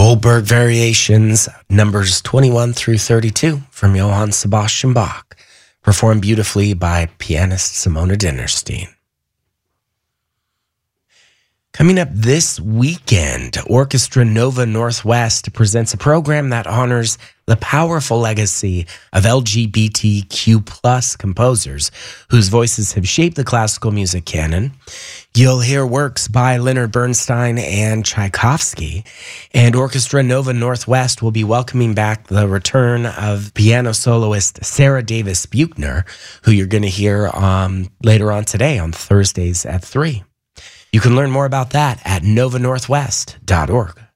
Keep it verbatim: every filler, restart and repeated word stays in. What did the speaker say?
Goldberg Variations, numbers twenty-one through thirty-two from Johann Sebastian Bach, performed beautifully by pianist Simona Dinnerstein. Coming up this weekend, Orchestra Nova Northwest presents a program that honors the powerful legacy of L G B T Q plus composers whose voices have shaped the classical music canon. You'll hear works by Leonard Bernstein and Tchaikovsky, and Orchestra Nova Northwest will be welcoming back the return of piano soloist Sarah Davis Buchner, who you're going to hear um, later on today on Thursdays at three. You can learn more about that at nova northwest dot org.